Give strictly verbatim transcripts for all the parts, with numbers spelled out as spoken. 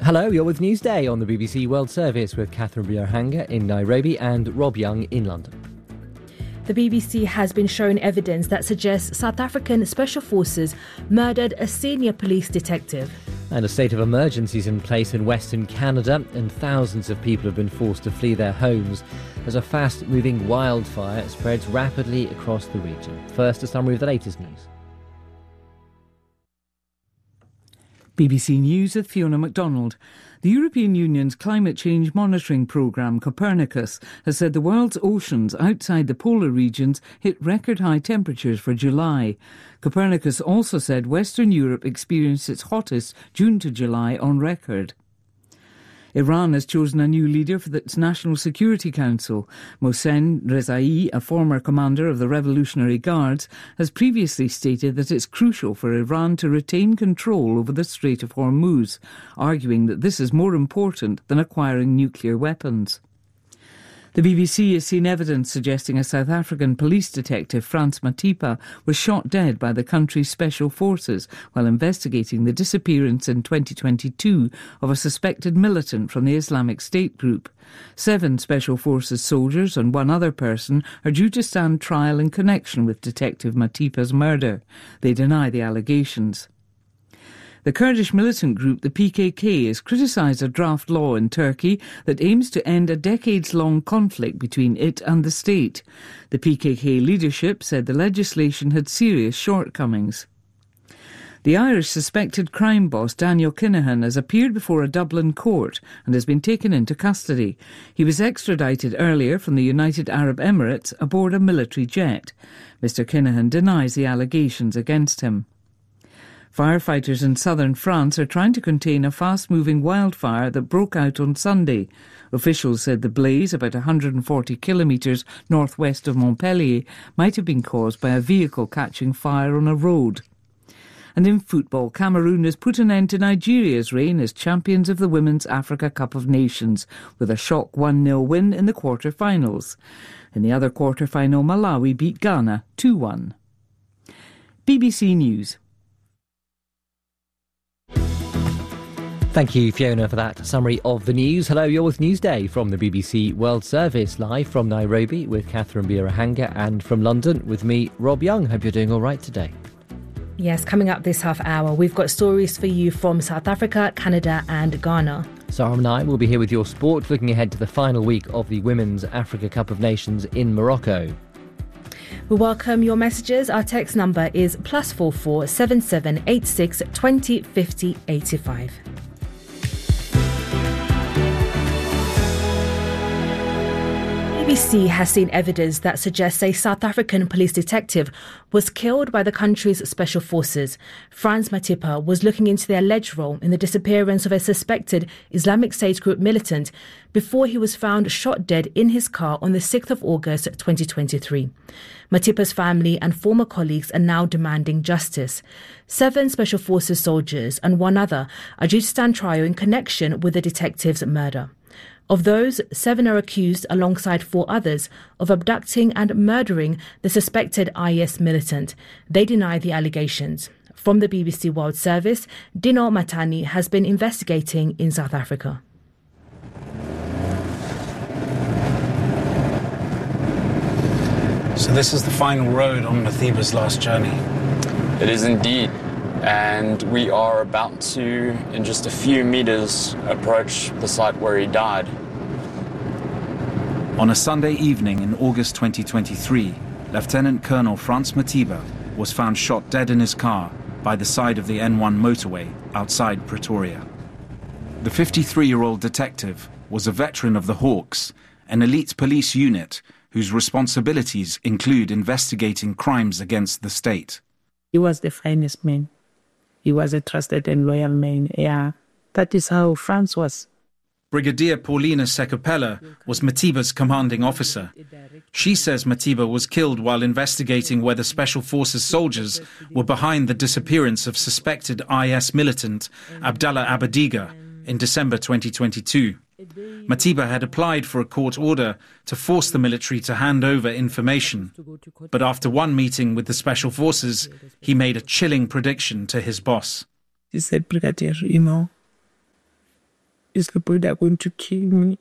Hello, you're with Newsday on the B B C World Service with Catherine Bierhanger in Nairobi and Rob Young in London. The B B C has been shown evidence that suggests South African Special Forces murdered a senior police detective. And a state of emergency is in place in Western Canada, and thousands of people have been forced to flee their homes as a fast-moving wildfire spreads rapidly across the region. First, a summary of the latest news. B B C News with Fiona MacDonald. The European Union's climate change monitoring programme, Copernicus, has said the world's oceans outside the polar regions hit record-high temperatures for July. Copernicus also said Western Europe experienced its hottest June to July on record. Iran has chosen a new leader for its National Security Council. Mohsen Rezai, a former commander of the Revolutionary Guards, has previously stated that it's crucial for Iran to retain control over the Strait of Hormuz, arguing that this is more important than acquiring nuclear weapons. The B B C has seen evidence suggesting a South African police detective, Frans Matipa, was shot dead by the country's special forces while investigating the disappearance in twenty twenty-two of a suspected militant from the Islamic State group. Seven special forces soldiers and one other person are due to stand trial in connection with Detective Matipa's murder. They deny the allegations. The Kurdish militant group, the P K K, has criticised a draft law in Turkey that aims to end a decades-long conflict between it and the state. The P K K leadership said the legislation had serious shortcomings. The Irish suspected crime boss Daniel Kinahan has appeared before a Dublin court and has been taken into custody. He was extradited earlier from the United Arab Emirates aboard a military jet. Mister Kinahan denies the allegations against him. Firefighters in southern France are trying to contain a fast-moving wildfire that broke out on Sunday. Officials said the blaze, about one hundred forty kilometres northwest of Montpellier, might have been caused by a vehicle catching fire on a road. And in football, Cameroon has put an end to Nigeria's reign as champions of the Women's Africa Cup of Nations, with a shock one nil win in the quarter-finals. In the other quarter-final, Malawi beat Ghana two one. B B C News. Thank you, Fiona, for that summary of the news. Hello, you're with Newsday from the B B C World Service, live from Nairobi with Catherine Bierhanger, and from London with me, Rob Young. Hope you're doing all right today. Yes, coming up this half hour, we've got stories for you from South Africa, Canada and Ghana. Sarah and I will be here with your sport, looking ahead to the final week of the Women's Africa Cup of Nations in Morocco. We welcome your messages. Our text number is plus four four seven seven eight six twenty fifty eighty five. B B C has seen evidence that suggests a South African police detective was killed by the country's special forces. Frans Matipa was looking into the alleged role in the disappearance of a suspected Islamic State group militant before he was found shot dead in his car on the sixth of August twenty twenty-three. Matipa's family and former colleagues are now demanding justice. Seven special forces soldiers and one other are due to stand trial in connection with the detective's murder. Of those, seven are accused, alongside four others, of abducting and murdering the suspected I S militant. They deny the allegations. From the B B C World Service, Dino Matani has been investigating in South Africa. So this is the final road on Matipa's last journey. It is indeed. And we are about to, in just a few metres, approach the site where he died. On a Sunday evening in August twenty twenty-three, Lieutenant Colonel Frans Matipa was found shot dead in his car by the side of the N one motorway outside Pretoria. The fifty-three-year-old detective was a veteran of the Hawks, an elite police unit whose responsibilities include investigating crimes against the state. He was the finest man. He was a trusted and loyal man. Yeah, that is how Frans was. Brigadier Paulina Sekupela was Matipa's commanding officer. She says Matipa was killed while investigating whether Special Forces soldiers were behind the disappearance of suspected I S militant Abdallah Abadiga in December twenty twenty-two. Matipa had applied for a court order to force the military to hand over information. But after one meeting with the Special Forces, he made a chilling prediction to his boss. He said, Brigadier, you know, is the boy that are going to kill me.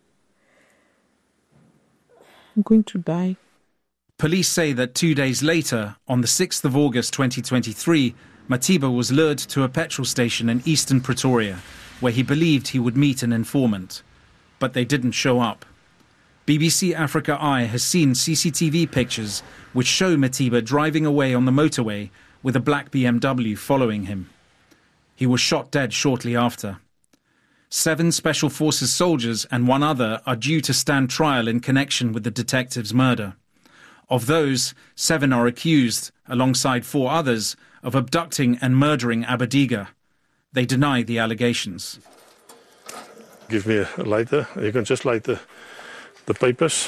I'm going to die. Police say that two days later, on the sixth of August twenty twenty-three, Matiba was lured to a petrol station in eastern Pretoria, where he believed he would meet an informant. But they didn't show up. B B C Africa Eye has seen C C T V pictures which show Matiba driving away on the motorway with a black B M W following him. He was shot dead shortly after. Seven Special Forces soldiers and one other are due to stand trial in connection with the detective's murder. Of those, seven are accused, alongside four others, of abducting and murdering Abediga. They deny the allegations. Give me a lighter. You can just light the, the papers.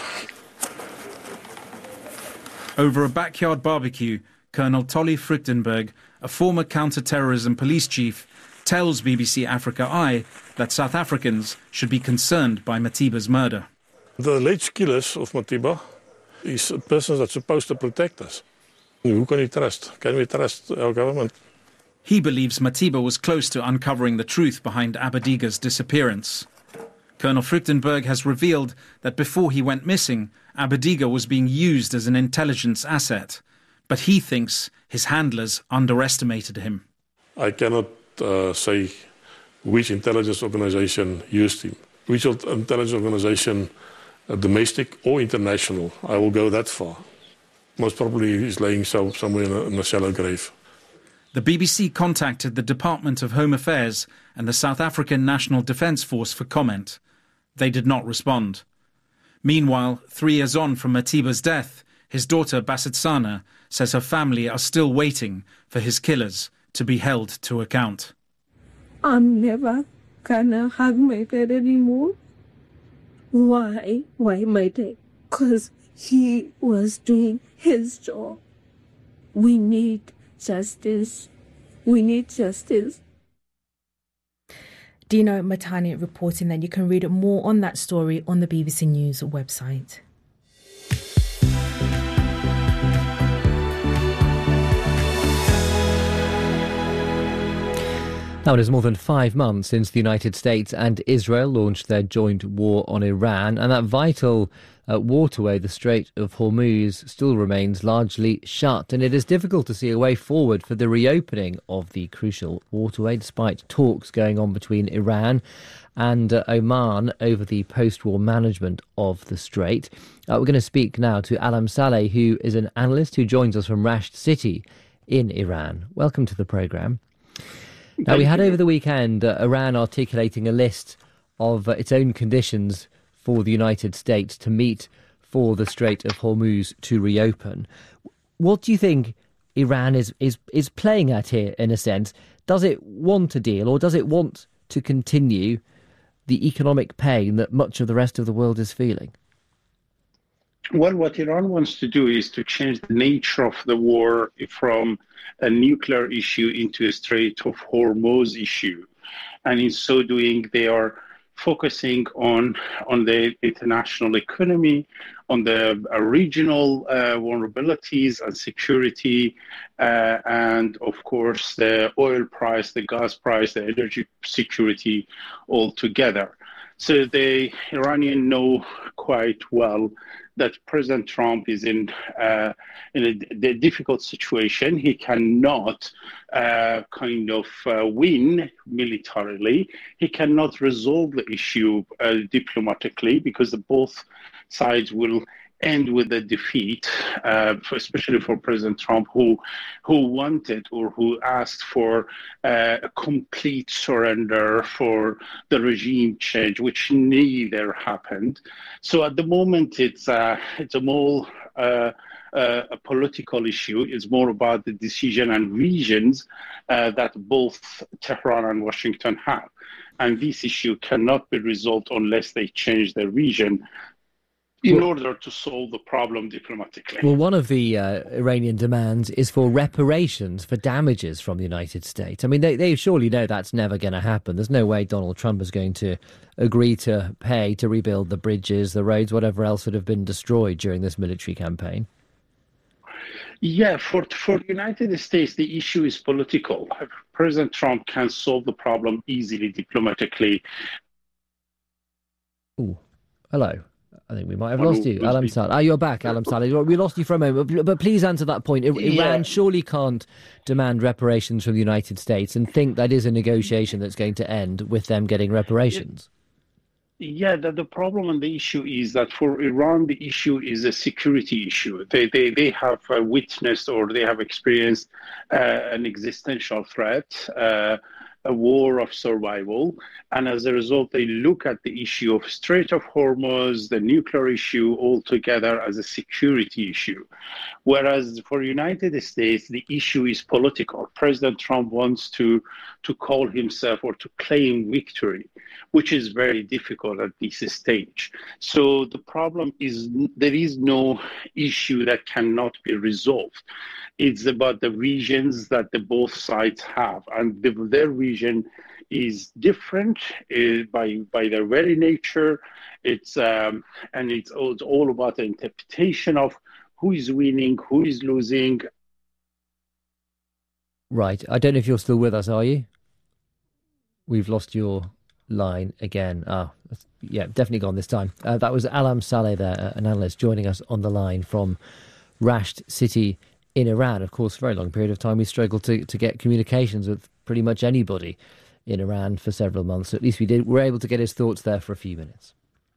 Over a backyard barbecue, Colonel Tolly Fruchtenberg, a former counter-terrorism police chief, tells B B C Africa Eye that South Africans should be concerned by Matiba's murder. The alleged killers of Matiba is a person that's supposed to protect us. Who can we trust? Can we trust our government? He believes Matiba was close to uncovering the truth behind Abediga's disappearance. Colonel Fruchtenberg has revealed that before he went missing, Abediga was being used as an intelligence asset, but he thinks his handlers underestimated him. I cannot uh, say which intelligence organization used him. Which intelligence organization, uh, domestic or international, I will go that far. Most probably he's laying so, somewhere in a, in a shallow grave. The B B C contacted the Department of Home Affairs and the South African National Defence Force for comment. They did not respond. Meanwhile, three years on from Matiba's death, his daughter Basetsana says her family are still waiting for his killers to be held to account. I'm never gonna hug my dad anymore. Why? Why my dad? Because he was doing his job. We need justice. We need justice. Dino Matani reporting that. You can read more on that story on the B B C News website. Now, it is more than five months since the United States and Israel launched their joint war on Iran, and that vital uh, waterway, the Strait of Hormuz, still remains largely shut, and it is difficult to see a way forward for the reopening of the crucial waterway, despite talks going on between Iran and uh, Oman over the post-war management of the strait. Uh, we're going to speak now to Alam Saleh, who is an analyst who joins us from Rasht City in Iran. Welcome to the programme. Now, we had over the weekend uh, Iran articulating a list of uh, its own conditions for the United States to meet for the Strait of Hormuz to reopen. What do you think Iran is, is, is playing at here, in a sense? Does it want a deal, or does it want to continue the economic pain that much of the rest of the world is feeling? Well, what Iran wants to do is to change the nature of the war from a nuclear issue into a Strait of Hormuz issue. And in so doing, they are focusing on, on the international economy, on the uh, regional uh, vulnerabilities and security, uh, and of course, the oil price, the gas price, the energy security altogether. So the Iranians know quite well that President Trump is in uh, in a, a difficult situation. He cannot uh, kind of uh, win militarily. He cannot resolve the issue uh, diplomatically, because the both sides will end with a defeat, uh, for, especially for President Trump, who who wanted or who asked for uh, a complete surrender, for the regime change, which neither happened. So at the moment, it's uh, it's a more uh, uh, a political issue. It's more about the decision and visions uh, that both Tehran and Washington have, and this issue cannot be resolved unless they change their vision in well, order to solve the problem diplomatically. Well, one of the uh, Iranian demands is for reparations for damages from the United States. I mean, they, they surely know that's never going to happen. There's no way Donald Trump is going to agree to pay to rebuild the bridges, the roads, whatever else would have been destroyed during this military campaign. Yeah, for, for the United States, the issue is political. President Trump can solve the problem easily diplomatically. Oh, hello. I think we might have Hello, lost you. who's Alam me? Saleh. Ah, you're back, Alam Saleh. We lost you for a moment, but, but please answer that point. I- Yeah. Iran surely can't demand reparations from the United States and think that is a negotiation that's going to end with them getting reparations. Yeah, the, the problem and the issue is that for Iran, the issue is a security issue. They they, they have uh, witnessed or they have experienced uh, an existential threat, uh, a war of survival. And as a result, they look at the issue of Strait of Hormuz, the nuclear issue altogether as a security issue. Whereas for United States, the issue is political. President Trump wants to, to call himself or to claim victory, which is very difficult at this stage. So the problem is there is no issue that cannot be resolved. It's about the visions that the both sides have, and the, their vision is different uh, by by their very nature. It's um, and it's all, it's all about the interpretation of who is winning, who is losing. Right. I don't know if you're still with us, are you? We've lost your line again. Ah, yeah, definitely gone this time. Uh, that was Alam Saleh there, an analyst joining us on the line from Rasht City in Iran. Of course, for a very long period of time, we struggled to, to get communications with pretty much anybody in Iran for several months. So at least we did. We were able to get his thoughts there for a few minutes.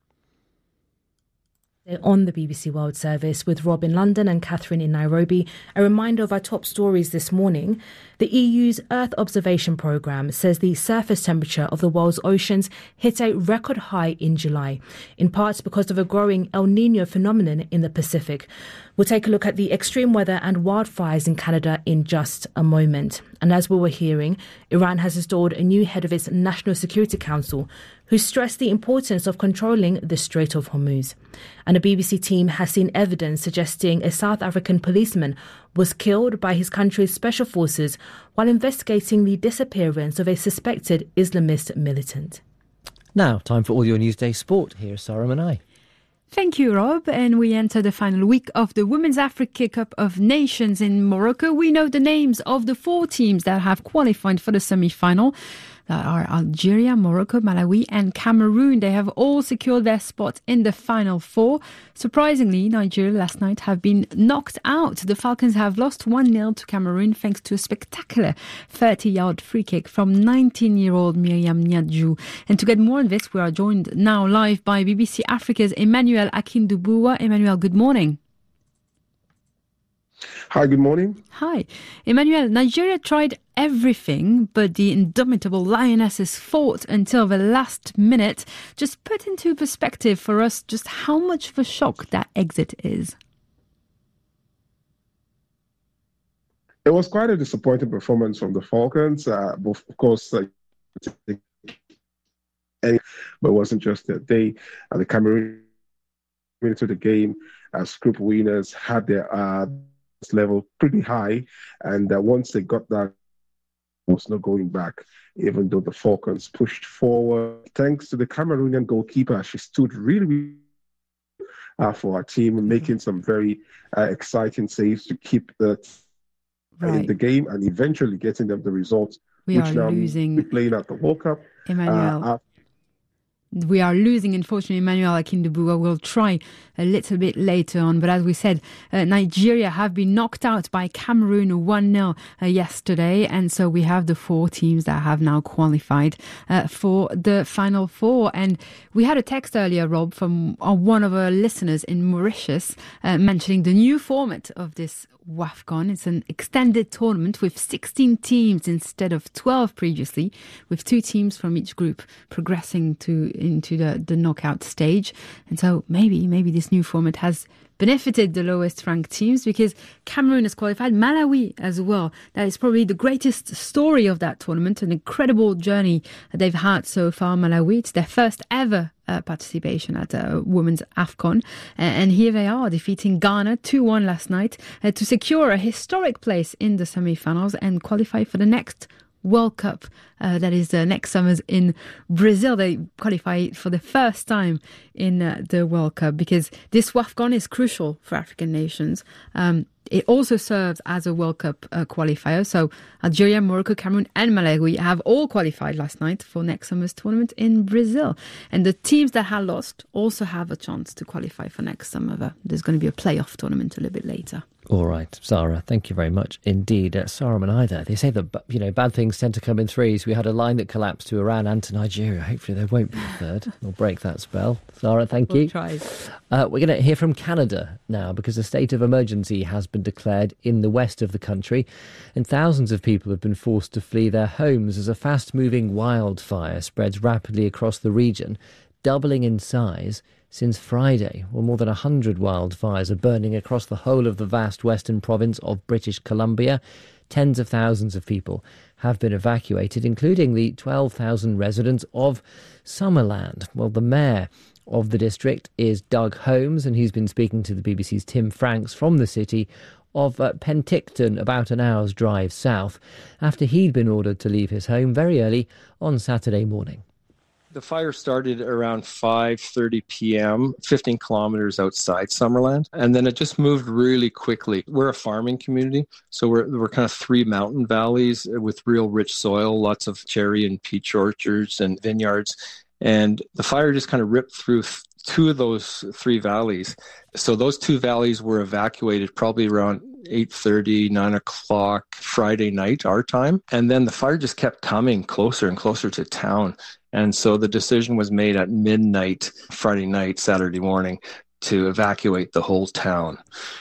On the B B C World Service with Rob in London and Catherine in Nairobi. A reminder of our top stories this morning. The E U's Earth Observation Programme says the surface temperature of the world's oceans hit a record high in July, in part because of a growing El Niño phenomenon in the Pacific. We'll take a look at the extreme weather and wildfires in Canada in just a moment. And as we were hearing, Iran has installed a new head of its National Security Council, who stressed the importance of controlling the Strait of Hormuz. And a B B C team has seen evidence suggesting a South African policeman was killed by his country's special forces while investigating the disappearance of a suspected Islamist militant. Now, time for all your Newsday sport. Here's Sarah Manai. Thank you, Rob. And we enter the final week of the Women's Africa Cup of Nations in Morocco. We know the names of the four teams that have qualified for the semi-final. That are Algeria, Morocco, Malawi and Cameroon. They have all secured their spot in the final four. Surprisingly, Nigeria last night have been knocked out. The Falcons have lost one nil to Cameroon thanks to a spectacular thirty-yard free kick from nineteen-year-old Miriam Nyadju. And to get more on this, we are joined now live by B B C Africa's Emmanuel Akindubuwa. Emmanuel, good morning. Hi, good morning. Hi. Emmanuel, Nigeria tried everything, but the indomitable Lionesses fought until the last minute. Just put into perspective for us just how much of a shock that exit is. It was quite a disappointing performance from the Falcons. Uh, of course, uh, but it wasn't just that they, uh, the Cameroon went into the game as group winners, had their uh, level pretty high, and uh, once they got that, there was no going back, even though the Falcons pushed forward. Thanks to the Cameroonian goalkeeper, she stood really uh, for our team, making some very uh, exciting saves to keep the, right. in the game and eventually getting them the results. We which are now losing. We're playing at the World Cup. Emmanuel. Uh, We are losing, unfortunately. Emmanuel Akindubuwa will try a little bit later on. But as we said, uh, Nigeria have been knocked out by Cameroon one nil uh, yesterday. And so we have the four teams that have now qualified uh, for the final four. And we had a text earlier, Rob, from uh, one of our listeners in Mauritius uh, mentioning the new format of this WAFCON. It's an extended tournament with sixteen teams instead of twelve previously, with two teams from each group progressing to into the, the knockout stage. And so maybe maybe this new format has benefited the lowest ranked teams, because Cameroon has qualified, Malawi as well. That is probably the greatest story of that tournament, an incredible journey that they've had so far, Malawi. It's their first ever uh, participation at a women's AFCON. Uh, and here they are, defeating Ghana two one last night uh, to secure a historic place in the semi-finals and qualify for the next World Cup uh, that is uh, next summer's in Brazil. They qualify for the first time in uh, the World Cup because this WAFCON is crucial for African nations. Um, it also serves as a World Cup uh, qualifier. So Algeria, Morocco, Cameroon and Malawi have all qualified last night for next summer's tournament in Brazil. And the teams that had lost also have a chance to qualify for next summer. There's going to be a playoff tournament a little bit later. All right, Sarah, thank you very much indeed. Uh, Sarah Manaida, they say that, you know, bad things tend to come in threes. We had a line that collapsed to Iran and to Nigeria. Hopefully there won't be a third. We'll break that spell. Sarah, thank we'll you. Try. Uh, we're going to hear from Canada now because a state of emergency has been declared in the west of the country and thousands of people have been forced to flee their homes as a fast-moving wildfire spreads rapidly across the region, doubling in size since Friday. Well, more than one hundred wildfires are burning across the whole of the vast western province of British Columbia. Tens of thousands of people have been evacuated, including the twelve thousand residents of Summerland. Well, the mayor of the district is Doug Holmes, and he's been speaking to the B B C's Tim Franks from the city of uh, Penticton, about an hour's drive south, after he'd been ordered to leave his home very early on Saturday morning. The fire started around five thirty p.m., fifteen kilometers outside Summerland, and then it just moved really quickly. We're a farming community, so we're we're kind of three mountain valleys with real rich soil, lots of cherry and peach orchards and vineyards, and the fire just kind of ripped through two of those three valleys. So those two valleys were evacuated probably around eight thirty, nine o'clock Friday night, our time, and then the fire just kept coming closer and closer to town. And so the decision was made at midnight, Friday night, Saturday morning, to evacuate the whole town.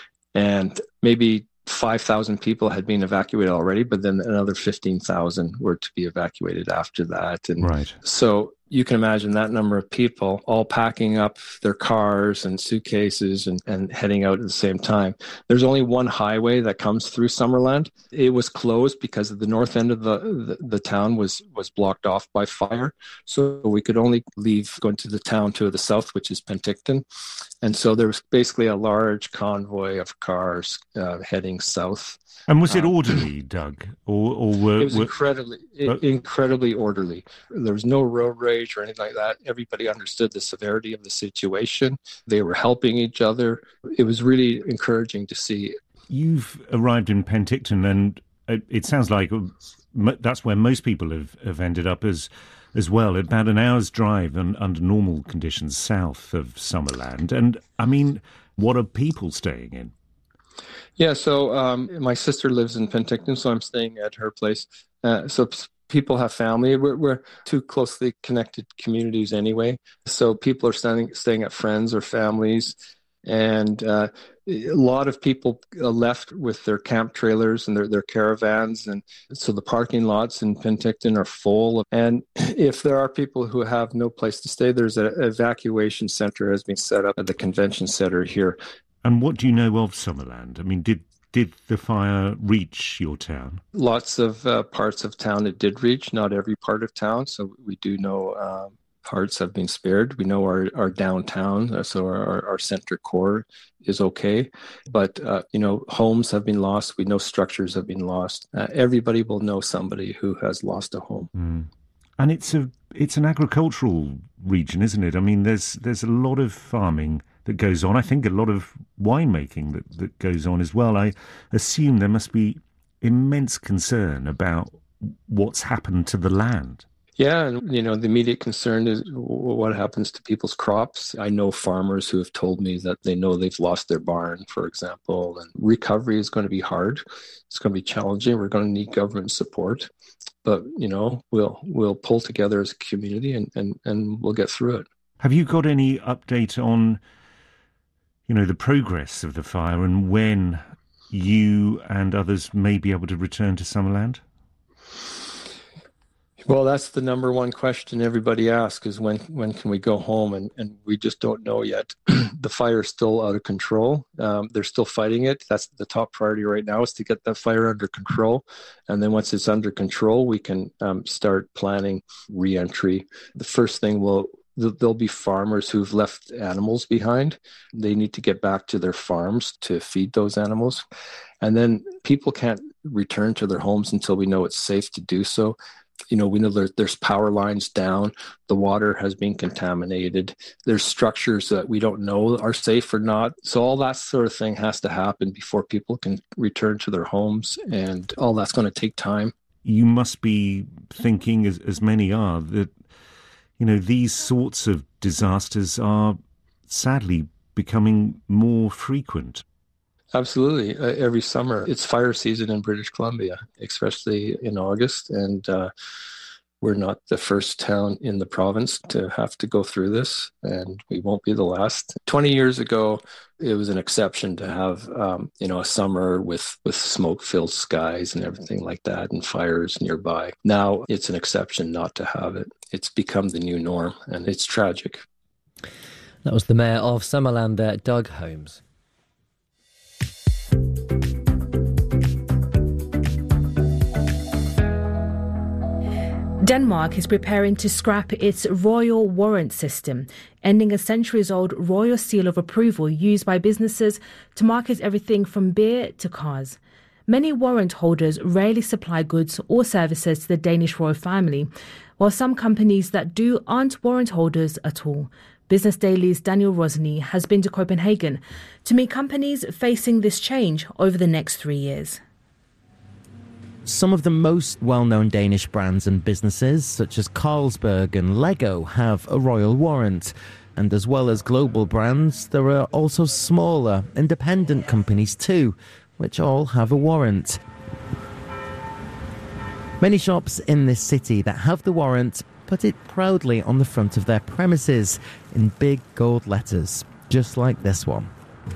And maybe five thousand people had been evacuated already, but then another fifteen thousand were to be evacuated after that. And right. So you can imagine that number of people all packing up their cars and suitcases and, and heading out at the same time. There's only one highway that comes through Summerland. It was closed because the north end of the, the, the town was, was blocked off by fire. So we could only leave going to the town to the south, which is Penticton. And so there was basically a large convoy of cars uh, heading south. And was it orderly, Doug? Or, or were, it was were... incredibly, uh, incredibly orderly. There was no road rage or anything like that. Everybody understood the severity of the situation. They were helping each other. It was really encouraging to see. You've arrived in Penticton, and it, it sounds like that's where most people have, have ended up as as well, about an hour's drive and under normal conditions south of Summerland. And, I mean, what are people staying in? Yeah, so um, my sister lives in Penticton, so I'm staying at her place. Uh, so people have family. We're, we're two closely connected communities anyway. So people are staying, staying at friends or families. And uh, a lot of people left with their camp trailers and their, their caravans. And so the parking lots in Penticton are full. And if there are people who have no place to stay, there's an evacuation center has been set up at the convention center here. And what do you know of Summerland? I mean, did did the fire reach your town? Lots of uh, parts of town it did reach, not every part of town. So we do know um, parts have been spared. We know our, our downtown, uh, so our, our center core is okay. But, uh, you know, homes have been lost. We know structures have been lost. Uh, everybody will know somebody who has lost a home. Mm. And it's a it's an agricultural region, isn't it? I mean, there's there's a lot of farming that goes on. I think a lot of winemaking that, that goes on as well. I assume there must be immense concern about what's happened to the land. Yeah, and you know, the immediate concern is what happens to people's crops. I know farmers who have told me that they know they've lost their barn, for example, and recovery is going to be hard. It's going to be challenging. We're going to need government support. But, you know, we'll we'll pull together as a community and, and, and we'll get through it. Have you got any update on, you know, the progress of the fire and when you and others may be able to return to Summerland? Well, that's the number one question everybody asks is when when can we go home? And, and we just don't know yet. The fire is still out of control. Um, they're still fighting it. That's the top priority right now is to get that fire under control. And then once it's under control, we can um, start planning re-entry. The first thing we'll there'll be farmers who've left animals behind. They need to get back to their farms to feed those animals. And then people can't return to their homes until we know it's safe to do so. You know, we know there, there's power lines down, the water has been contaminated, there's structures that we don't know are safe or not. So all that sort of thing has to happen before people can return to their homes, and all that's going to take time. You must be thinking, as, as many are, that, you know, these sorts of disasters are sadly becoming more frequent. Absolutely. Uh, every summer, it's fire season in British Columbia, especially in August. And uh, we're not the first town in the province to have to go through this, and we won't be the last. twenty years ago, it was an exception to have, um, you know, a summer with, with smoke-filled skies and everything like that and fires nearby. Now it's an exception not to have it. It's become the new norm, and it's tragic. That was the Mayor of Summerland, Doug Holmes. Denmark is preparing to scrap its royal warrant system, ending a centuries-old royal seal of approval used by businesses to market everything from beer to cars. Many warrant holders rarely supply goods or services to the Danish royal family, while some companies that do aren't warrant holders at all. Business Daily's Daniel Rosny has been to Copenhagen to meet companies facing this change over the next three years. Some of the most well-known Danish brands and businesses, such as Carlsberg and Lego, have a royal warrant. And as well as global brands, there are also smaller, independent companies too, which all have a warrant. Many shops in this city that have the warrant put it proudly on the front of their premises in big gold letters, just like this one.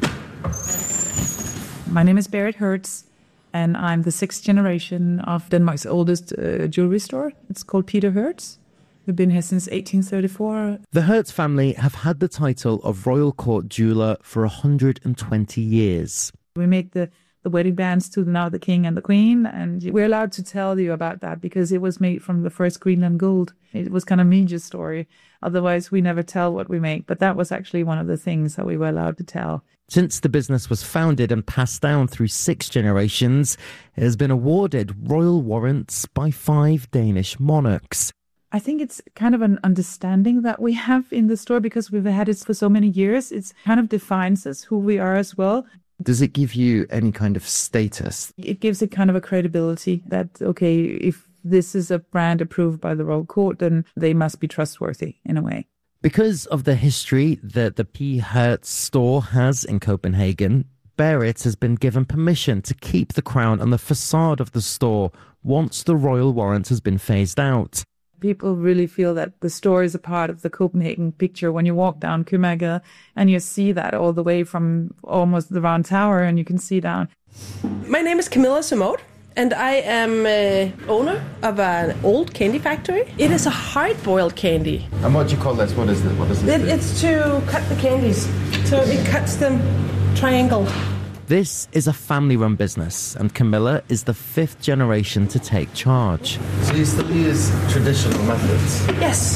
My name is Berit Hertz, and I'm the sixth generation of Denmark's oldest uh, jewelry store. It's called Peter Hertz. We've been here since eighteen thirty-four. The Hertz family have had the title of Royal Court Jeweller for one hundred twenty years. We make the, the wedding bands to now the king and the queen, and we're allowed to tell you about that because it was made from the first Greenland gold. It was kind of Media's story. Otherwise, we never tell what we make, but that was actually one of the things that we were allowed to tell. Since the business was founded and passed down through six generations, it has been awarded royal warrants by five Danish monarchs. I think it's kind of an understanding that we have in the store because we've had it for so many years. It kind of defines us, who we are as well. Does it give you any kind of status? It gives it kind of a credibility that, okay, if this is a brand approved by the Royal Court, then they must be trustworthy in a way. Because of the history that the P. Hertz store has in Copenhagen, Berit has been given permission to keep the crown on the facade of the store once the royal warrant has been phased out. People really feel that the store is a part of the Copenhagen picture when you walk down Købmagergade and you see that all the way from almost the round tower and you can see down. My name is Camilla Simode, and I am uh, owner of an old candy factory. It is a hard-boiled candy. And what do you call this? What is it? What is it? It's to cut the candies. So it cuts them triangle. This is a family-run business, and Camilla is the fifth generation to take charge. So you still use traditional methods? Yes.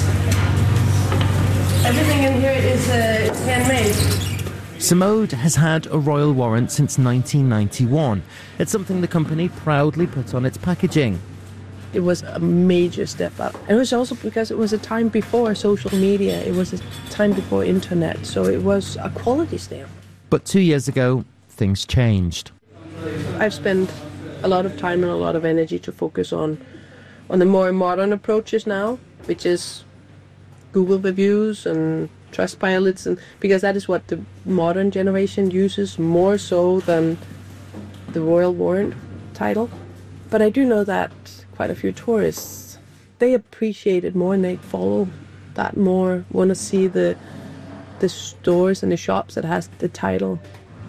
Everything in here is uh, handmade. Simode has had a royal warrant since nineteen ninety-one. It's something the company proudly put on its packaging. It was a major step up. And it was also because it was a time before social media. It was a time before internet. So it was a quality stamp. But two years ago, things changed. I've spent a lot of time and a lot of energy to focus on on the more modern approaches now, which is Google reviews and Trustpilots, and because that is what the modern generation uses more so than the royal warrant title. But I do know that quite a few tourists, they appreciate it more and they follow that more, want to see the the stores and the shops that has the title.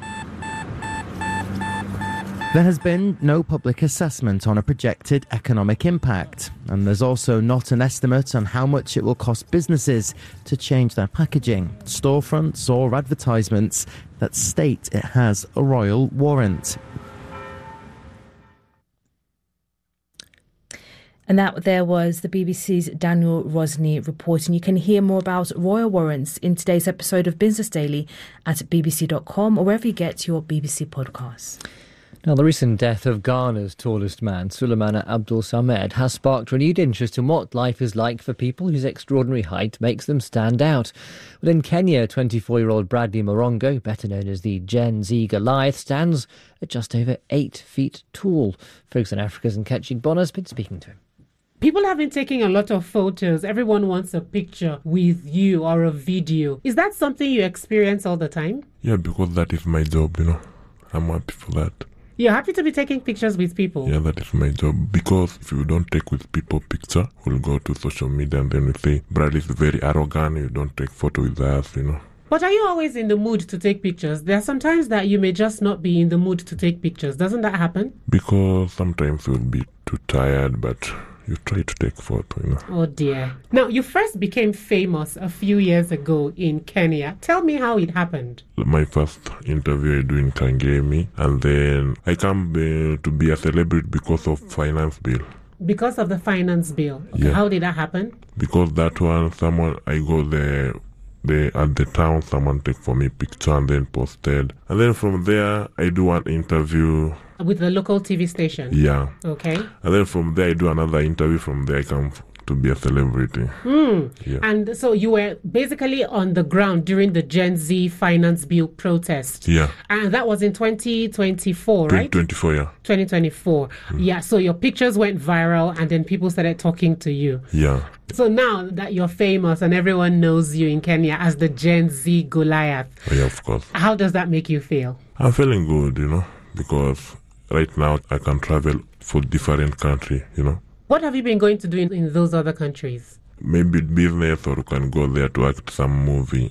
There has been no public assessment on a projected economic impact, and there's also not an estimate on how much it will cost businesses to change their packaging, storefronts or advertisements that state it has a royal warrant. And that there was the B B C's Daniel Rosney reporting. You can hear more about royal warrants in today's episode of Business Daily at b b c dot com or wherever you get your B B C podcasts. Now, the recent death of Ghana's tallest man, Sulemana Abdul Samed, has sparked renewed interest in what life is like for people whose extraordinary height makes them stand out. Well, in Kenya, twenty-four-year-old Bradley Morongo, better known as the Gen Z Goliath, stands at just over eight feet tall. Focus on Africa's Nkechi Bonner's been speaking to him. People have been taking a lot of photos. Everyone wants a picture with you or a video. Is that something you experience all the time? Yeah, because that is my job, you know. I'm happy for that. You're happy to be taking pictures with people? Yeah, that is my job. Because if you don't take with people picture, we'll go to social media and then we say, Bradley is very arrogant, you don't take photo with us, you know. But are you always in the mood to take pictures? There are sometimes that you may just not be in the mood to take pictures. Doesn't that happen? Because sometimes you'll be too tired, but you try to take photo, you know. Oh dear. Now, you first became famous a few years ago in Kenya. Tell me how it happened. My first interview I do in Kangemi, and then I come uh, to be a celebrity because of finance bill. Because of the finance bill? Okay, yeah. How did that happen? Because that one, someone, I go there, they, at the town, someone take for me picture and then posted. And then from there, I do one interview. With the local T V station? Yeah. Okay. And then from there, I do another interview. From there, I come to be a celebrity. Mm. Yeah. And so you were basically on the ground during the Gen Z finance bill protest. Yeah. And that was in twenty twenty-four, right? twenty twenty-four, yeah. twenty twenty-four. Mm. Yeah. So your pictures went viral and then people started talking to you. Yeah. So now that you're famous and everyone knows you in Kenya as the Gen Z Goliath. Oh, yeah, of course. How does that make you feel? I'm feeling good, you know, because right now I can travel for different country, you know. What have you been going to do in, in those other countries? Maybe business, or you can go there to act some movie.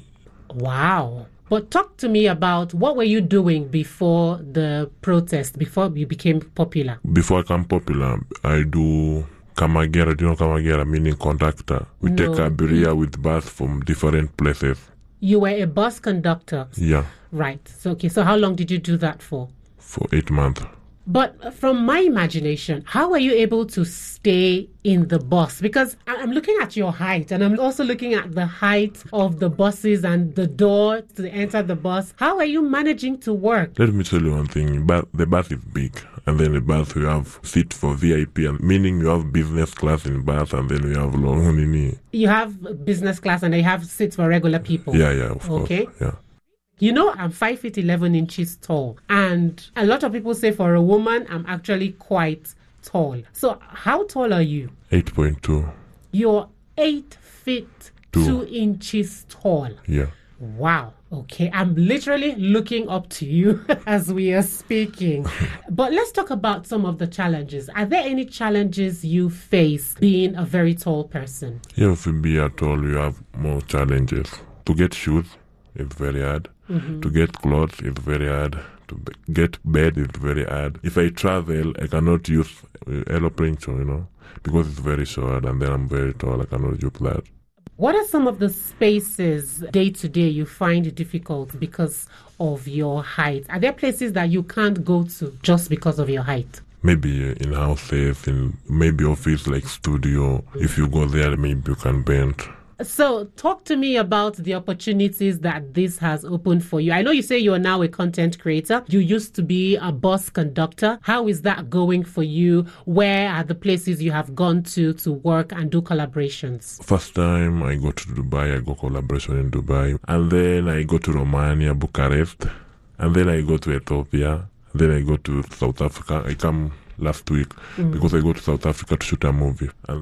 Wow. But talk to me about what were you doing before the protest, before you became popular? Before I became popular, I do Kamagera. Do you know Kamagera, meaning conductor? We No. take Abiria with bus from different places. You were a bus conductor? Yeah, Right. So, okay. So how long did you do that for? for eight months. But from my imagination, how are you able to stay in the bus? Because I- I'm looking at your height and I'm also looking at the height of the buses and the door to enter the bus. How are you managing to work? Let me tell you one thing. But the bus is big, and then the bus you have seat for V I P, and meaning you have business class in bus, and then you have long. You have business class and they have seats for regular people. Yeah, yeah, of course. Okay. Yeah. You know, I'm five feet eleven inches tall, and a lot of people say for a woman, I'm actually quite tall. So, how tall are you? eight point two. You're eight feet Two. two inches tall. Yeah. Wow. Okay, I'm literally looking up to you as we are speaking. But let's talk about some of the challenges. Are there any challenges you face being a very tall person? Yeah, if you be at all, you have more challenges. To get shoes is very hard. Mhm. To get clothes is very hard. To be- get bed is very hard. If I travel, I cannot use uh, aeroplane, you know, because it's very short, and then I'm very tall. I cannot use that. What are some of the spaces day to day you find difficult because of your height? Are there places that you can't go to just because of your height? Maybe uh, in houses, in maybe office like studio. If you go there, maybe you can bend. So talk to me about the opportunities that this has opened for you. I know you say you are now a content creator. You used to be a bus conductor. How is that going for you? Where are the places you have gone to to work and do collaborations? First time I go to Dubai, I go collaboration in Dubai. And then I go to Romania, Bucharest. And then I go to Ethiopia. Then I go to South Africa. I come last week Mm. because I go to South Africa to shoot a movie. And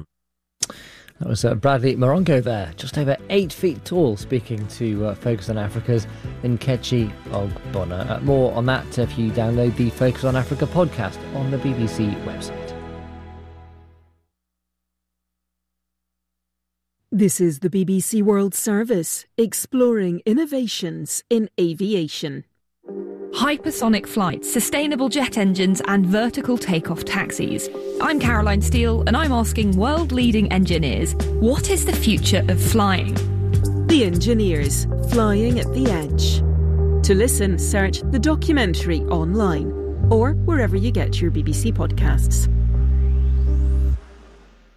That was uh, Bradley Morongo there, just over eight feet tall, speaking to uh, Focus on Africa's Nkechi Ogbonna. Uh, more on that if you download the Focus on Africa podcast on the B B C website. This is the B B C World Service, exploring innovations in aviation. Hypersonic flights, sustainable jet engines and vertical takeoff taxis. I'm Caroline Steele and I'm asking world-leading engineers, what is the future of flying? The Engineers, Flying at the Edge. To listen, search the documentary online or wherever you get your B B C podcasts.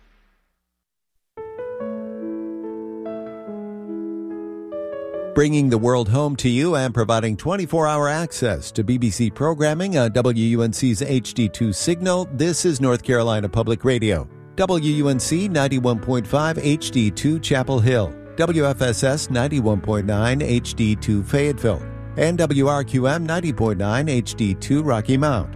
bringing the world home to you and providing twenty-four hour access to B B C programming on W U N C's H D two signal. This is North Carolina Public Radio. W U N C ninety-one point five H D two Chapel Hill, W F S S ninety-one point nine H D two Fayetteville, and W R Q M ninety point nine H D two Rocky Mount.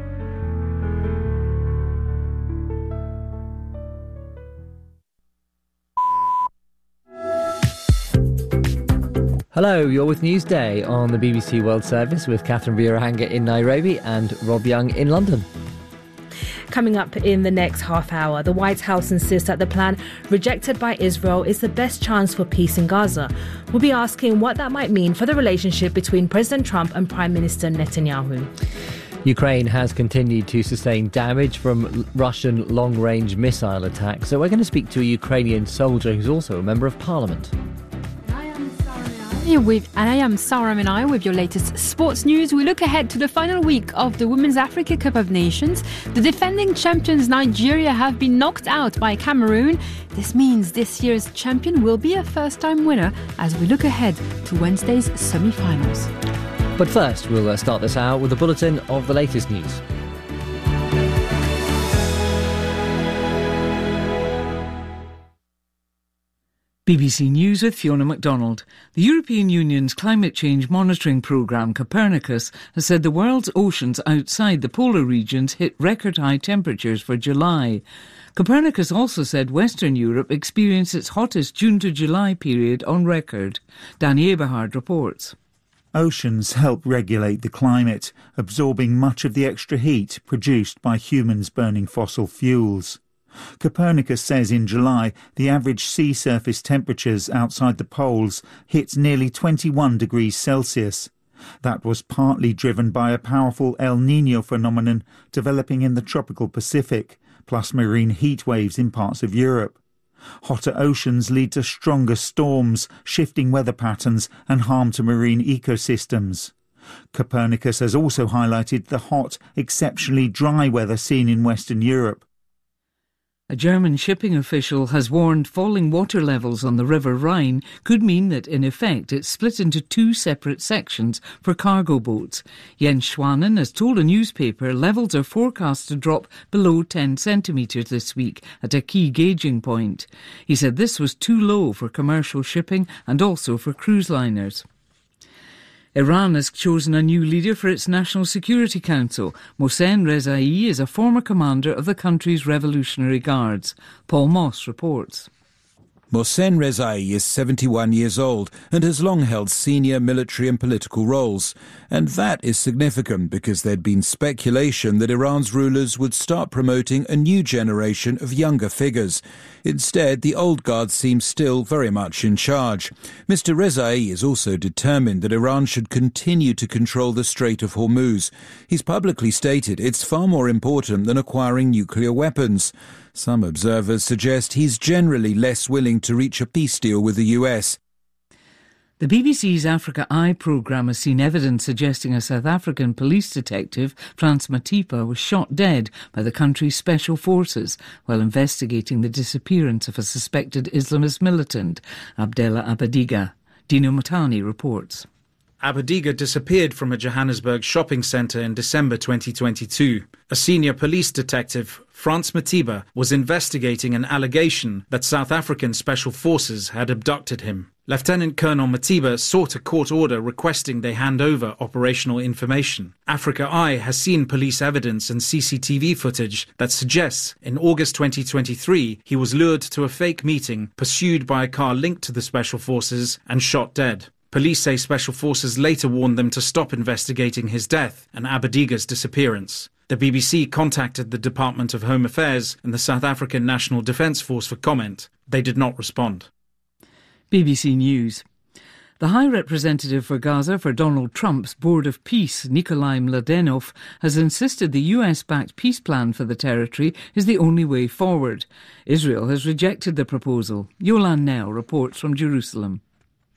Hello, you're with Newsday on the B B C World Service with Catherine Birahanga in Nairobi and Rob Young in London. Coming up in the next half hour, the White House insists that the plan rejected by Israel is the best chance for peace in Gaza. We'll be asking what that might mean for the relationship between President Trump and Prime Minister Netanyahu. Ukraine has continued to sustain damage from Russian long-range missile attacks, so we're going to speak to a Ukrainian soldier who's also a member of parliament. With, and I am Sarah Menai with your latest sports news. We look ahead to the final week of the Women's Africa Cup of Nations. The defending champions Nigeria have been knocked out by Cameroon. This means this year's champion will be a first-time winner as we look ahead to Wednesday's semi-finals. But first, we'll uh, start this hour with a bulletin of the latest news. B B C News with Fiona MacDonald. The European Union's climate change monitoring programme, Copernicus, has said the world's oceans outside the polar regions hit record high temperatures for July. Copernicus also said Western Europe experienced its hottest June to July period on record. Danny Eberhard reports. Oceans help regulate the climate, absorbing much of the extra heat produced by humans burning fossil fuels. Copernicus says in July the average sea surface temperatures outside the poles hit nearly twenty-one degrees Celsius. That was partly driven by a powerful El Niño phenomenon developing in the tropical Pacific, plus marine heat waves in parts of Europe. Hotter oceans lead to stronger storms, shifting weather patterns and harm to marine ecosystems. Copernicus has also highlighted the hot, exceptionally dry weather seen in Western Europe. A German shipping official has warned falling water levels on the River Rhine could mean that, in effect, it's split into two separate sections for cargo boats. Jens Schwanen has told a newspaper levels are forecast to drop below ten centimetres this week at a key gauging point. He said this was too low for commercial shipping and also for cruise liners. Iran has chosen a new leader for its National Security Council. Mohsen Rezaei is a former commander of the country's Revolutionary Guards. Paul Moss reports. Mohsen Rezaei is seventy-one years old and has long held senior military and political roles. And that is significant because there'd been speculation that Iran's rulers would start promoting a new generation of younger figures. Instead, the old guard seems still very much in charge. Mister Rezaei is also determined that Iran should continue to control the Strait of Hormuz. He's publicly stated it's far more important than acquiring nuclear weapons. Some observers suggest he's generally less willing to reach a peace deal with the U S. The B B C's Africa Eye programme has seen evidence suggesting a South African police detective, Frans Matipa, was shot dead by the country's special forces while investigating the disappearance of a suspected Islamist militant, Abdella Abadiga. Dino Matani reports. Abadiga disappeared from a Johannesburg shopping centre in December twenty twenty-two. A senior police detective, Frans Matiba, was investigating an allegation that South African special forces had abducted him. Lieutenant Colonel Matiba sought a court order requesting they hand over operational information. Africa Eye has seen police evidence and C C T V footage that suggests in August twenty twenty-three he was lured to a fake meeting, pursued by a car linked to the special forces and shot dead. Police say special forces later warned them to stop investigating his death and Abadiga's disappearance. The B B C contacted the Department of Home Affairs and the South African National Defence Force for comment. They did not respond. B B C News. The High Representative for Gaza for Donald Trump's Board of Peace, Nikolai Mladenov, has insisted the U S-backed peace plan for the territory is the only way forward. Israel has rejected the proposal. Yolan Nell reports from Jerusalem.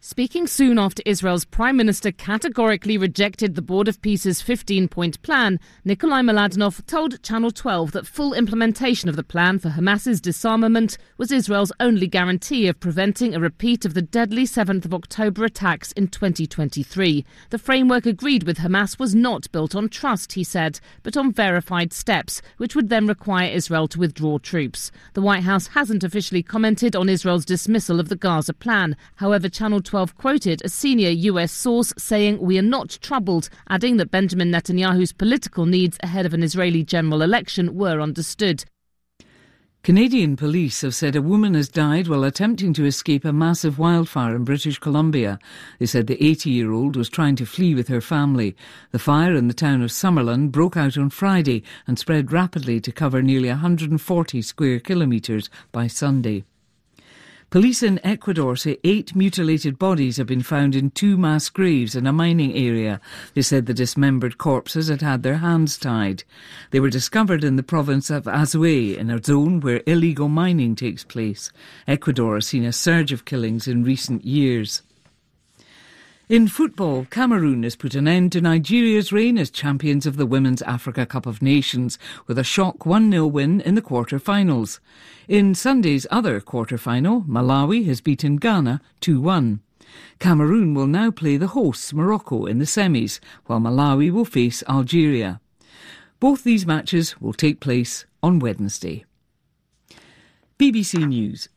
Speaking soon after Israel's Prime Minister categorically rejected the Board of Peace's fifteen-point plan, Nikolai Mladenov told Channel twelve that full implementation of the plan for Hamas's disarmament was Israel's only guarantee of preventing a repeat of the deadly seventh of October attacks in twenty twenty-three. The framework agreed with Hamas was not built on trust, he said, but on verified steps, which would then require Israel to withdraw troops. The White House hasn't officially commented on Israel's dismissal of the Gaza plan. However, Channel twelve quoted a senior U S source saying, "We are not troubled," adding that Benjamin Netanyahu's political needs ahead of an Israeli general election were understood. Canadian police have said a woman has died while attempting to escape a massive wildfire in British Columbia. They said the eighty-year-old was trying to flee with her family. The fire in the town of Summerlin broke out on Friday and spread rapidly to cover nearly one hundred forty square kilometres by Sunday. Police in Ecuador say eight mutilated bodies have been found in two mass graves in a mining area. They said the dismembered corpses had had their hands tied. They were discovered in the province of Azuay, in a zone where illegal mining takes place. Ecuador has seen a surge of killings in recent years. In football, Cameroon has put an end to Nigeria's reign as champions of the Women's Africa Cup of Nations with a shock one nil win in the quarter-finals. In Sunday's other quarter-final, Malawi has beaten Ghana two one. Cameroon will now play the hosts Morocco in the semis, while Malawi will face Algeria. Both these matches will take place on Wednesday. B B C News.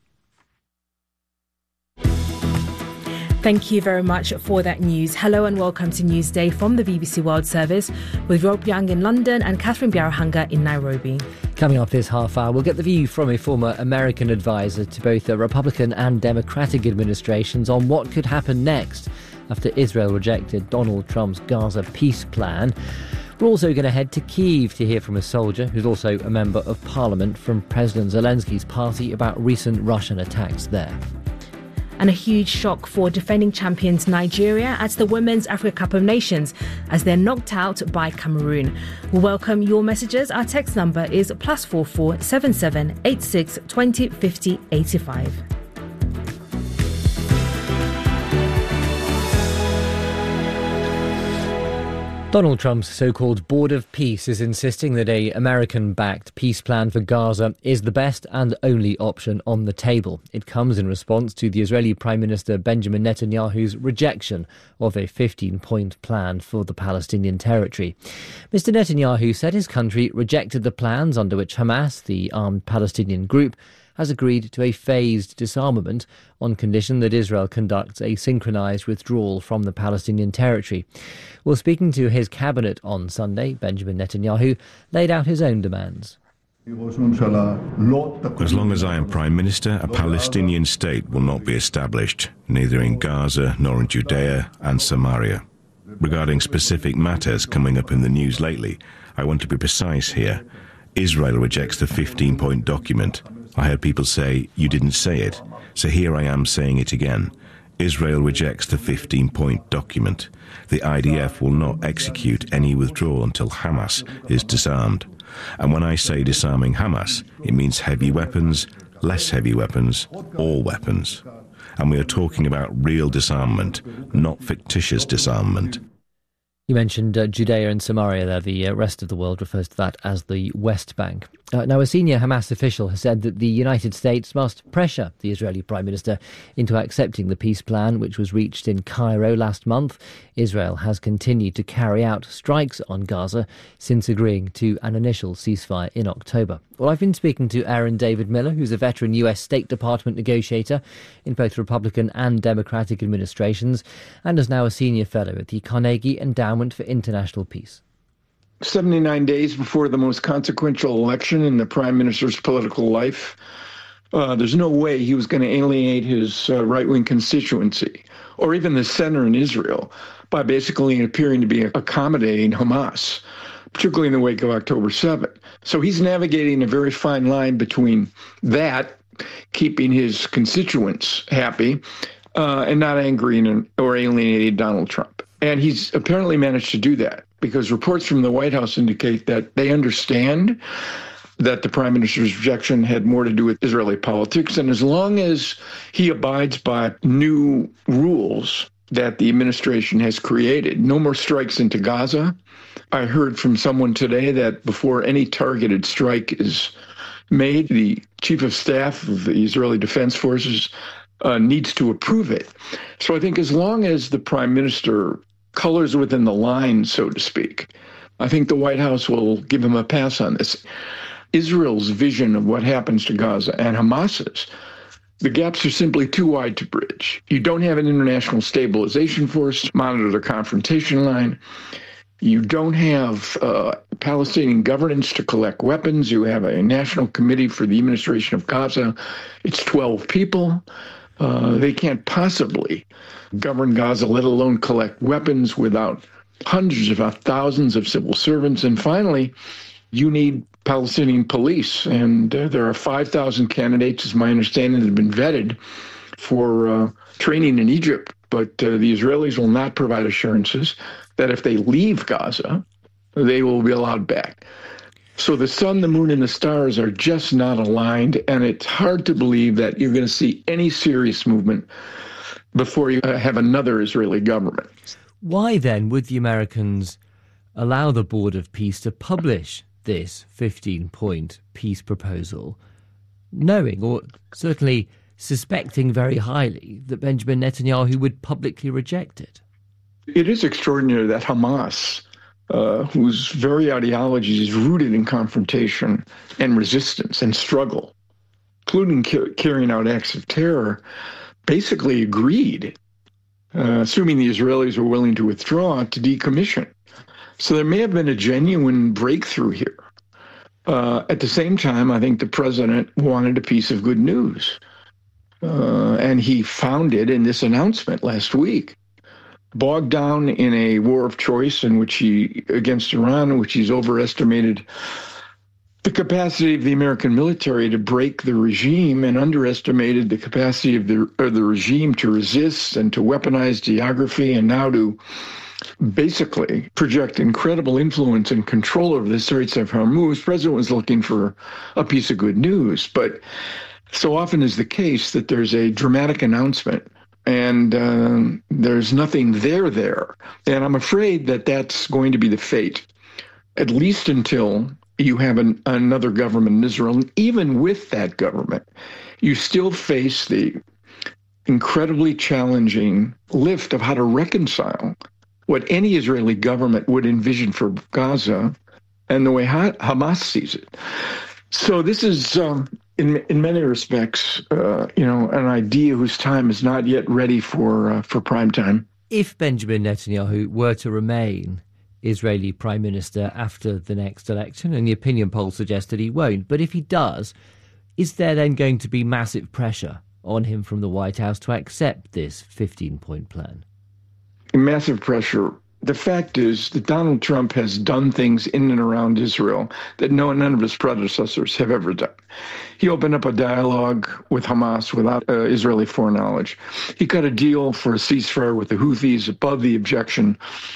Thank you very much for that news. Hello and welcome to Newsday from the B B C World Service with Rob Young in London and Catherine Biarahanga in Nairobi. Coming up this half hour, we'll get the view from a former American advisor to both the Republican and Democratic administrations on what could happen next after Israel rejected Donald Trump's Gaza peace plan. We're also going to head to Kyiv to hear from a soldier who's also a member of parliament from President Zelensky's party about recent Russian attacks there. And a huge shock for defending champions Nigeria at the Women's Africa Cup of Nations as they're knocked out by Cameroon. We welcome your messages. Our text number is plus four four seven seven eight six twenty fifty eighty-five. Donald Trump's so-called Board of Peace is insisting that a American-backed peace plan for Gaza is the best and only option on the table. It comes in response to the Israeli Prime Minister Benjamin Netanyahu's rejection of a fifteen-point plan for the Palestinian territory. Mister Netanyahu said his country rejected the plans under which Hamas, the armed Palestinian group, has agreed to a phased disarmament on condition that Israel conducts a synchronised withdrawal from the Palestinian territory. Well, speaking to his cabinet on Sunday, Benjamin Netanyahu laid out his own demands. As long as I am Prime Minister, a Palestinian state will not be established, neither in Gaza nor in Judea and Samaria. Regarding specific matters coming up in the news lately, I want to be precise here. Israel rejects the fifteen-point document. I heard people say, you didn't say it, so here I am saying it again. Israel rejects the fifteen-point document. The I D F will not execute any withdrawal until Hamas is disarmed. And when I say disarming Hamas, it means heavy weapons, less heavy weapons, all weapons. And we are talking about real disarmament, not fictitious disarmament. You mentioned uh, Judea and Samaria there. The uh, rest of the world refers to that as the West Bank. Uh, now, a senior Hamas official has said that the United States must pressure the Israeli Prime Minister into accepting the peace plan, which was reached in Cairo last month. Israel has continued to carry out strikes on Gaza since agreeing to an initial ceasefire in October. Well, I've been speaking to Aaron David Miller, who's a veteran U S State Department negotiator in both Republican and Democratic administrations, and is now a senior fellow at the Carnegie Endowment for International Peace. seventy-nine days before the most consequential election in the prime minister's political life, uh, there's no way he was going to alienate his uh, right-wing constituency or even the center in Israel by basically appearing to be accommodating Hamas, particularly in the wake of October seventh. So he's navigating a very fine line between that, keeping his constituents happy, uh, and not angering or alienating Donald Trump. And he's apparently managed to do that, because reports from the White House indicate that they understand that the prime minister's rejection had more to do with Israeli politics. And as long as he abides by new rules that the administration has created, no more strikes into Gaza. I heard from someone today that before any targeted strike is made, the chief of staff of the Israeli Defense Forces uh, needs to approve it. So I think as long as the prime minister colors within the line, so to speak, I think the White House will give him a pass on this. Israel's vision of what happens to Gaza and Hamas's, the gaps are simply too wide to bridge. You don't have an international stabilization force to monitor the confrontation line. You don't have uh, Palestinian governance to collect weapons. You have a national committee for the administration of Gaza. It's twelve people. Uh, they can't possibly govern Gaza, let alone collect weapons without hundreds, if not thousands, of civil servants. And finally, you need Palestinian police. And uh, there are five thousand candidates, as my understanding, that have been vetted for uh, training in Egypt. But uh, the Israelis will not provide assurances that if they leave Gaza, they will be allowed back. So the sun, the moon, and the stars are just not aligned, and it's hard to believe that you're going to see any serious movement before you have another Israeli government. Why then would the Americans allow the Board of Peace to publish this fifteen-point peace proposal, knowing, or certainly suspecting very highly, that Benjamin Netanyahu would publicly reject it? It is extraordinary that Hamas, uh, whose very ideology is rooted in confrontation and resistance and struggle, including ca- carrying out acts of terror, basically agreed, uh, assuming the Israelis were willing to withdraw, to decommission. So there may have been a genuine breakthrough here. Uh, at the same time, I think the president wanted a piece of good news. Uh, and he found it in this announcement last week. Bogged down in a war of choice in which he, against Iran, in which he's overestimated the capacity of the American military to break the regime and underestimated the capacity of the, of the regime to resist and to weaponize geography and now to basically project incredible influence and control over the Straits of Hormuz. The president was looking for a piece of good news, but so often is the case that there's a dramatic announcement and uh, there's nothing there there. And I'm afraid that that's going to be the fate, at least until you have an, another government in Israel. And even with that government, you still face the incredibly challenging lift of how to reconcile what any Israeli government would envision for Gaza and the way ha- Hamas sees it. So this is, um, in in many respects, uh, you know, an idea whose time is not yet ready for uh, for prime time. If Benjamin Netanyahu were to remain Israeli prime minister after the next election, and the opinion polls suggest that he won't, but if he does, is there then going to be massive pressure on him from the White House to accept this fifteen-point plan? Massive pressure. The fact is that Donald Trump has done things in and around Israel that no none of his predecessors have ever done. He opened up a dialogue with Hamas without uh, Israeli foreknowledge. He cut a deal for a ceasefire with the Houthis above the objection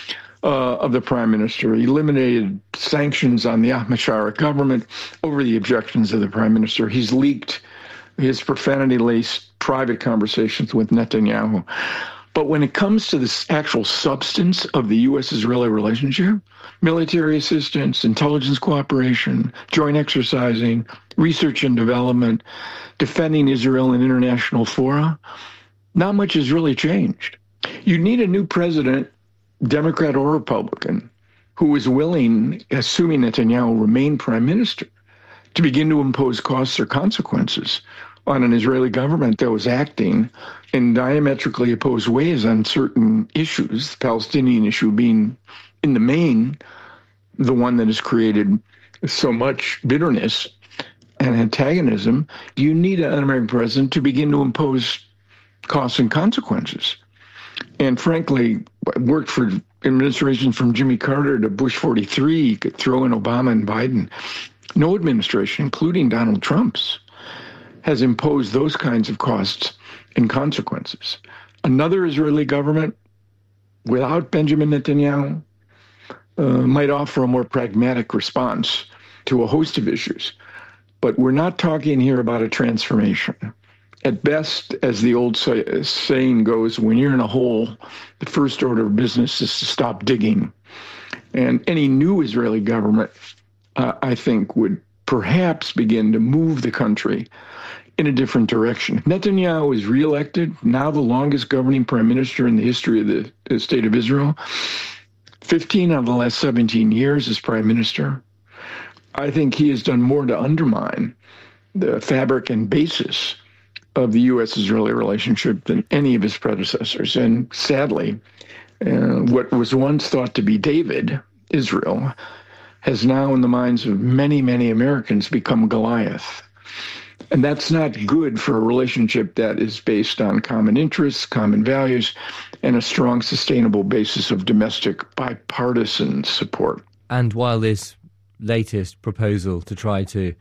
uh, of the prime minister. He eliminated sanctions on the Ahmed Shara government over the objections of the prime minister. He's leaked his profanity-laced private conversations with Netanyahu. But when it comes to the actual substance of the U S-Israeli relationship, military assistance, intelligence cooperation, joint exercising, research and development, defending Israel in international fora, not much has really changed. You need a new president, Democrat or Republican, who is willing, assuming Netanyahu remain prime minister, to begin to impose costs or consequences on an Israeli government that was acting in diametrically opposed ways on certain issues, the Palestinian issue being, in the main, the one that has created so much bitterness and antagonism. You need an American president to begin to impose costs and consequences. And frankly, I worked for administrations from Jimmy Carter to Bush forty-three, you could throw in Obama and Biden. No administration, including Donald Trump's, has imposed those kinds of costs and consequences. Another Israeli government, without Benjamin Netanyahu, uh, might offer a more pragmatic response to a host of issues. But we're not talking here about a transformation. At best, as the old say, saying goes, when you're in a hole, the first order of business is to stop digging. And any new Israeli government, uh, I think, would perhaps begin to move the country in a different direction. Netanyahu is reelected, now the longest governing prime minister in the history of the, the state of Israel. fifteen out of the last seventeen years as prime minister. I think he has done more to undermine the fabric and basis of the U S-Israeli relationship than any of his predecessors. And sadly, uh, what was once thought to be David, Israel, has now in the minds of many, many Americans become Goliath. And that's not good for a relationship that is based on common interests, common values, and a strong, sustainable basis of domestic bipartisan support. And while this latest proposal to try to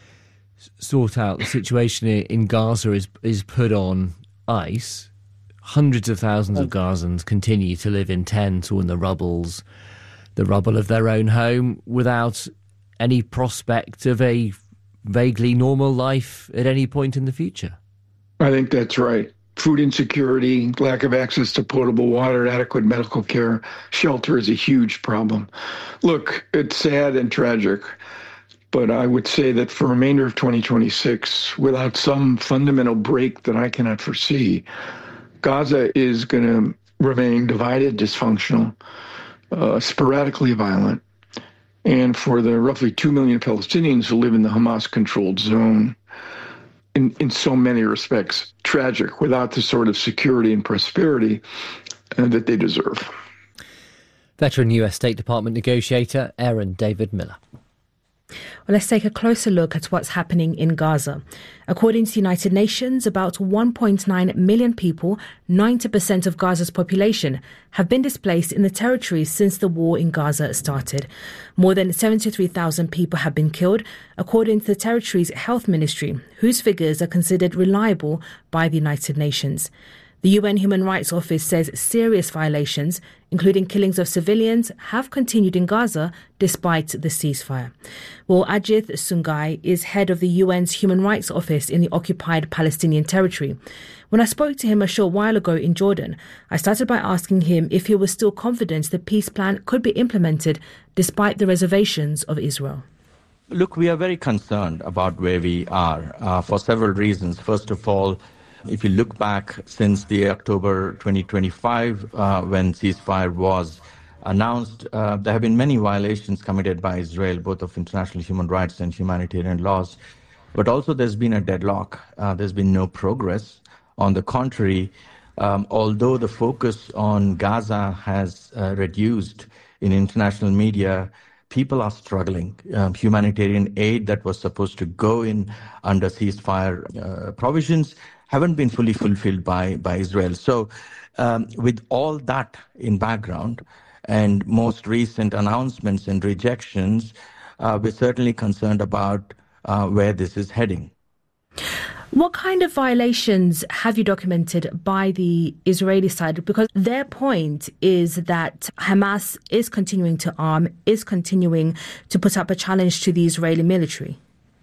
sort out the situation in Gaza is is put on ice, hundreds of thousands of Gazans continue to live in tents or in the rubbles, the rubble of their own home, without any prospect of a vaguely normal life at any point in the future. I think that's right. Food insecurity, lack of access to potable water, adequate medical care, shelter is a huge problem. Look, it's sad and tragic, but I would say that for the remainder of twenty twenty-six, without some fundamental break that I cannot foresee, Gaza is going to remain divided, dysfunctional, uh, sporadically violent. And for the roughly two million Palestinians who live in the Hamas-controlled zone, in, in so many respects, tragic, without the sort of security and prosperity uh, that they deserve. Veteran U S State Department negotiator Aaron David Miller. Well, let's take a closer look at what's happening in Gaza. According to the United Nations, about one point nine million people, ninety percent of Gaza's population, have been displaced in the territory since the war in Gaza started. More than seventy-three thousand people have been killed, according to the territory's health ministry, whose figures are considered reliable by the United Nations. The U N Human Rights Office says serious violations, including killings of civilians, have continued in Gaza despite the ceasefire. Well, Ajith Sungai is head of the U N's Human Rights Office in the occupied Palestinian territory. When I spoke to him a short while ago in Jordan, I started by asking him if he was still confident the peace plan could be implemented despite the reservations of Israel. Look, we are very concerned about where we are uh, for several reasons. First of all, if you look back since the October twenty twenty-five, uh, when ceasefire was announced, uh, there have been many violations committed by Israel, both of international human rights and humanitarian laws. But also there's been a deadlock. Uh, there's been no progress. On the contrary, um, although the focus on Gaza has uh, reduced in international media, people are struggling. Um, humanitarian aid that was supposed to go in under ceasefire uh, provisions haven't been fully fulfilled by, by Israel. So um, with all that in background and most recent announcements and rejections, uh, we're certainly concerned about uh, where this is heading. What kind of violations have you documented by the Israeli side? Because their point is that Hamas is continuing to arm, is continuing to put up a challenge to the Israeli military.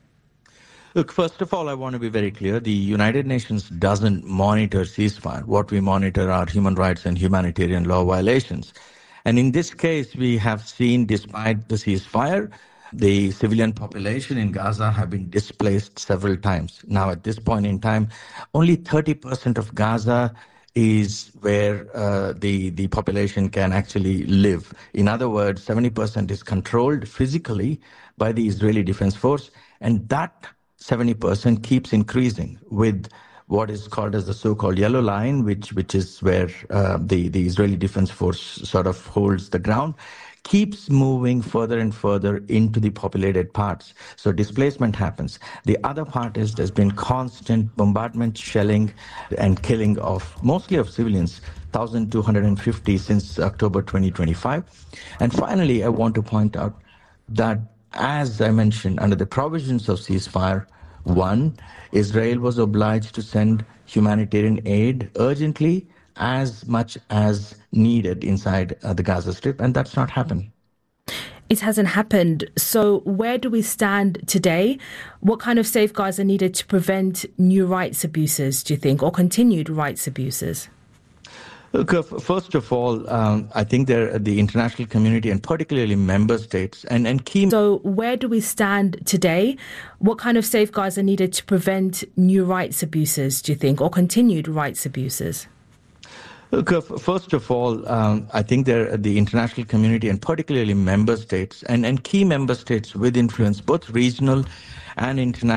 Look, first of all, I want to be very clear. The United Nations doesn't monitor ceasefire. What we monitor are human rights and humanitarian law violations. And in this case, we have seen, despite the ceasefire, the civilian population in Gaza have been displaced several times. Now, at this point in time, only thirty percent of Gaza is where uh, the, the population can actually live. In other words, seventy percent is controlled physically by the Israeli Defense Force, and that seventy percent keeps increasing with what is called as the so-called yellow line, which which is where uh, the, the Israeli Defense Force sort of holds the ground, keeps moving further and further into the populated parts. So displacement happens. The other part is there's been constant bombardment, shelling, and killing of mostly of civilians, one thousand two hundred fifty since October twenty twenty-five. And finally, I want to point out that, as I mentioned, under the provisions of ceasefire, one, Israel was obliged to send humanitarian aid urgently as much as needed inside uh, the Gaza Strip, and that's not happened. it hasn't happened. So where do we stand today? What kind of safeguards are needed to prevent new rights abuses, do you think, or continued rights abuses? Look, uh, first of all, um, I think there, the international community and particularly member states and, and key... So where do we stand today? What kind of safeguards are needed to prevent new rights abuses, do you think, or continued rights abuses? Look, uh, first of all, um, I think there, the international community and particularly member states and, and key member states with influence, both regional and international,